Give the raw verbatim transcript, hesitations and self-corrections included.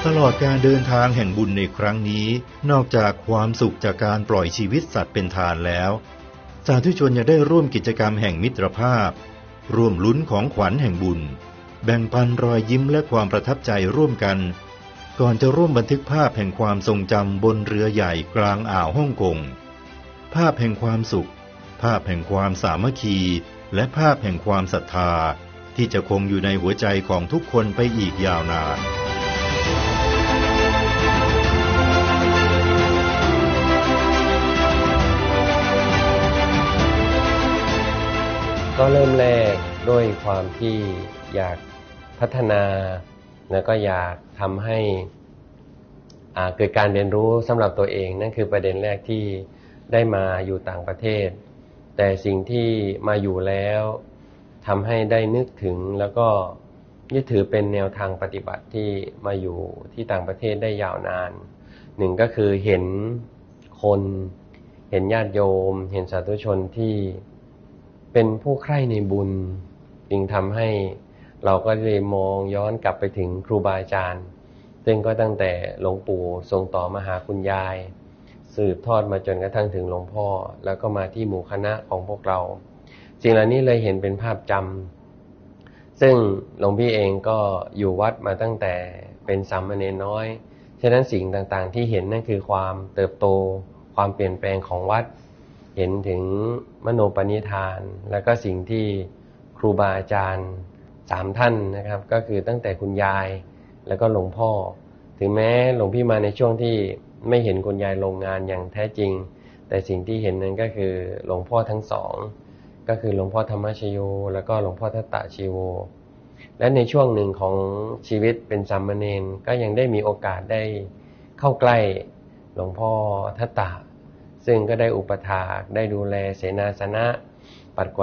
ตลอดการเดินทางแห่งบุญในครั้งนี้นอกจากความสุขจากการปล่อยชีวิตสัตว์เป็นทานแล้วสาธุชนยังได้ร่วมกิจกรรมแห่งมิตรภาพร่วมลุ้นของขวัญแห่งบุญแบ่งปันรอยยิ้มและความประทับใจร่วมกันก่อนจะร่วมบันทึกภาพแห่งความทรงจำบนเรือใหญ่กลางอ่าวฮ่องกงภาพแห่งความสุขภาพแห่งความสามัคคีและภาพแห่งความศรัทธาที่จะคงอยู่ในหัวใจของทุกคนไปอีกยาวนานก็เริ่มแรกด้วยความที่อยากพัฒนาแล้วก็อยากทำให้เกิดการเรียนรู้สำหรับตัวเองนั่นคือประเด็นแรกที่ได้มาอยู่ต่างประเทศแต่สิ่งที่มาอยู่แล้วทำให้ได้นึกถึงแล้วก็ยึดถือเป็นแนวทางปฏิบัติที่มาอยู่ที่ต่างประเทศได้ยาวนานหนึ่งก็คือเห็นคนเห็นญาติโยมเห็นสาธุชนที่เป็นผู้ใคร่ในบุญจึงทำให้เราก็เลยมองย้อนกลับไปถึงครูบาอาจารย์ซึ่งก็ตั้งแต่หลวงปู่ทรงต่อมาหาคุณยายสืบทอดมาจนกระทั่งถึงหลวงพ่อแล้วก็มาที่หมู่คณะของพวกเราสิ่งเหล่านี้เลยเห็นเป็นภาพจำซึ่งหลวงพี่เองก็อยู่วัดมาตั้งแต่เป็นสามเณรน้อยฉะนั้นสิ่งต่างๆที่เห็นนั่นคือความเติบโตความเปลี่ยนแปลงของวัดเห็นถึงมโนปณิธานแล้วก็สิ่งที่ครูบาอาจารย์สามท่านนะครับก็คือตั้งแต่คุณยายแล้วก็หลวงพ่อถึงแม้หลวงพี่มาในช่วงที่ไม่เห็นคุณยายลงงานอย่างแท้จริงแต่สิ่งที่เห็นนั้นก็คือหลวงพ่อทั้งสองก็คือหลวงพ่อธรรมชโยแล้วก็หลวงพ่อทัตตะชีโวและในช่วงหนึ่งของชีวิตเป็นสามเณรก็ยังได้มีโอกาสได้เข้าใกล้หลวงพ่อทัตตะซึ่งก็ได้อุปถากได้ดูแลเสนาสนะปัดกวาด